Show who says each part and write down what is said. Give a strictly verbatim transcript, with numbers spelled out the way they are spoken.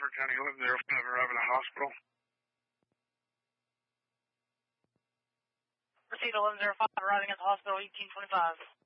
Speaker 1: Stafford County eleven oh five arriving at the hospital.
Speaker 2: Proceed eleven oh five arriving at the hospital eighteen twenty-five.